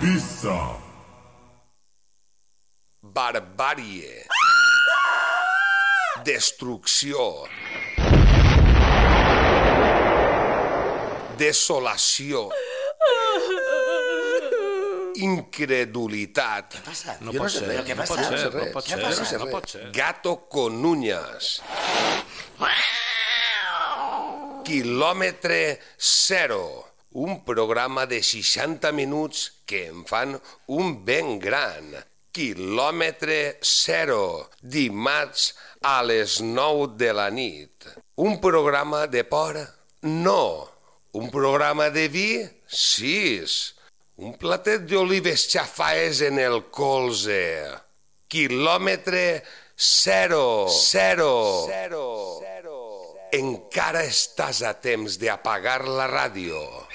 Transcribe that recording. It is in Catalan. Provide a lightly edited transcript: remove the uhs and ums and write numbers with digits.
Pissa. Barbàrie. Destrucció. Desolació. Incredulitat. Què passa? No Jo pot sé ser, res. Què no passa? pot ser, res. no pot Què ser, passa? no pot ser. Gato con uñas. Quilòmetre zero. Un programa de 60 minuts que em fan un ben gran. Quilòmetre zero. Dimarts a les 9 de la nit. Un programa de por? No. Un programa de vi? Sis. Un platet d'olives xafaes en el colze. Quilòmetre zero. Zero. Encara estàs a temps d'apagar la ràdio.